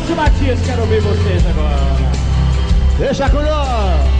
Márcio Matias, quero ouvir vocês agora. Deixa com nós.